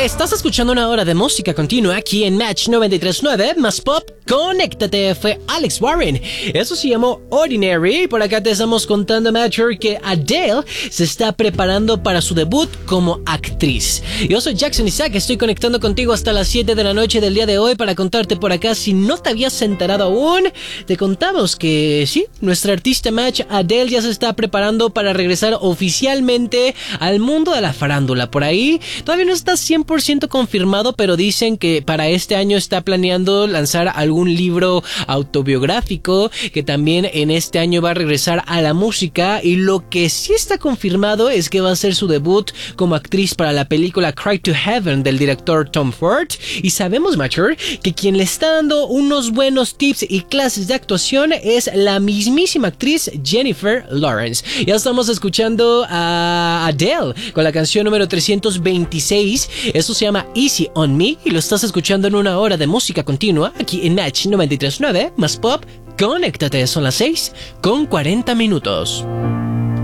Estás escuchando una hora de música continua aquí en Match 93.9 más Pop. Conéctate, fue Alex Warren. Eso se llamó Ordinary. Por acá te estamos contando, Matcher, que Adele se está preparando para su debut como actriz. Yo soy Jackson Isaac, estoy conectando contigo hasta las 7 de la noche del día de hoy para contarte por acá. Si no te habías enterado aún, te contamos que sí, nuestra artista Match, Adele, ya se está preparando para regresar oficialmente al mundo de la farándula. Por ahí todavía no está 100% confirmado, pero dicen que para este año está planeando lanzar algún libro autobiográfico, que también en este año va a regresar a la música, y lo que sí está confirmado es que va a ser su debut como actriz para la película Cry to Heaven del director Tom Ford. Y sabemos, Matcher, que quien le está dando unos buenos tips y clases de actuación es la mismísima actriz Jennifer Lawrence. Ya estamos escuchando a Adele con la canción número 326. Eso se llama Easy on Me y lo estás escuchando en una hora de música continua aquí en Match 93.9 más Pop. Conéctate, son las 6:40.